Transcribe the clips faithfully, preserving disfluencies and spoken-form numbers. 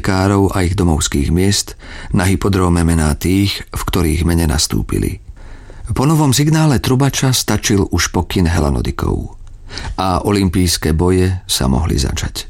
pretekárov a ich domovských miest, na hypodróme mená tých, v ktorých mene nastúpili. Po novom signále trubača stačil už pokyn Helanodikov a olympijské boje sa mohli začať.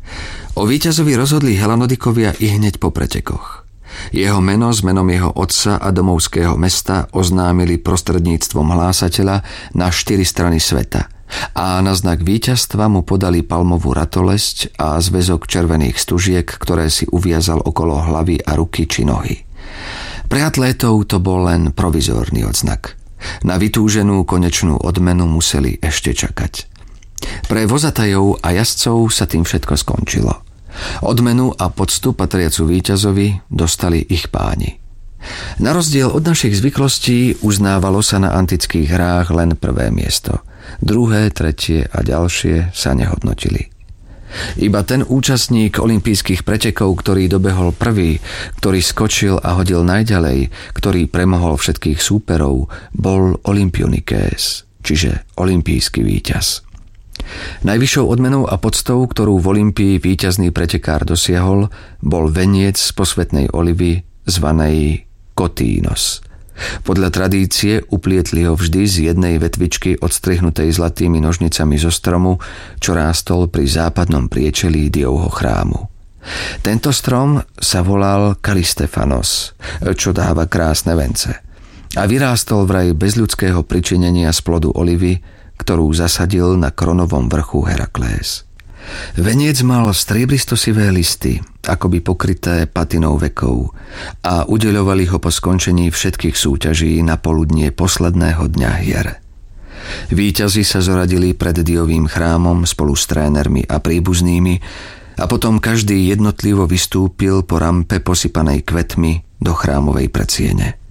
O víťazovi rozhodli Helanodikovia i hneď po pretekoch. Jeho meno s menom jeho otca a domovského mesta oznámili prostredníctvom hlásateľa na štyri strany sveta a na znak víťazstva mu podali palmovú ratolesť a zväzok červených stužiek, ktoré si uviazal okolo hlavy a ruky či nohy. Pre atlétov to bol len provizórny odznak. Na vytúženú konečnú odmenu museli ešte čakať. Pre vozatajov a jazdcov sa tým všetko skončilo. Odmenu a poctu patriacu víťazovi dostali ich páni. Na rozdiel od našich zvyklostí uznávalo sa na antických hrách len prvé miesto. Druhé, tretie a ďalšie sa nehodnotili. Iba ten účastník olympijských pretekov, ktorý dobehol prvý, ktorý skočil a hodil najďalej, ktorý premohol všetkých súperov, bol olympionikés, čiže olympijský víťaz. Najvyššou odmenou a poctou, ktorú v Olympii víťazný pretekár dosiahol, bol veniec z posvätnej olivy zvanej kotínos. Podľa tradície uplietli ho vždy z jednej vetvičky odstrihnutej zlatými nožnicami zo stromu, čo rástol pri západnom priečelí Diovho chrámu. Tento strom sa volal Kalistefanos, čo dáva krásne vence. A vyrástol vraj bez ľudského pričinenia z plodu olivy, ktorú zasadil na kronovom vrchu Heraklés. Veniec mal striebristosivé listy, akoby pokryté patinou vekov, a udeľovali ho po skončení všetkých súťaží na poludnie posledného dňa hier. Víťazi sa zoradili pred Diovým chrámom spolu s trénermi a príbuznými a potom každý jednotlivo vystúpil po rampe posypanej kvetmi do chrámovej predsiene.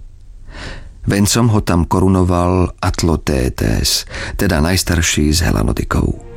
Vencom ho tam korunoval Atlotétes, teda najstarší z Helanodikov.